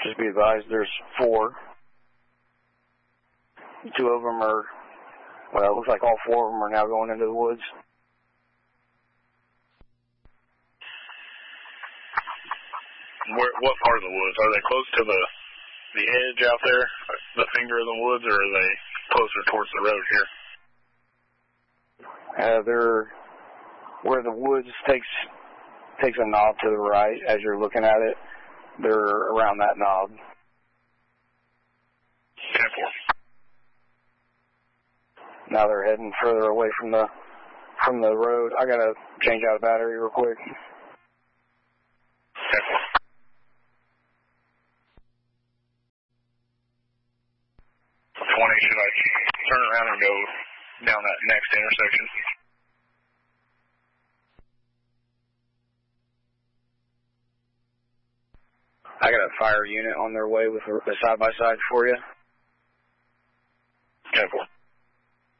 Just be advised, there's 4. 2 of them are, well, it looks like all 4 of them are now going into the woods. What part of the woods? Are they close to the edge out there, the finger of the woods, or are they closer towards the road here? They're where the woods takes a knob to the right as you're looking at it. They're around that knob. 10-4. Now they're heading further away from the road. I gotta change out a battery real quick. 10-4. Should I turn around and go down that next intersection? I got a fire unit on their way with a side-by-side for you.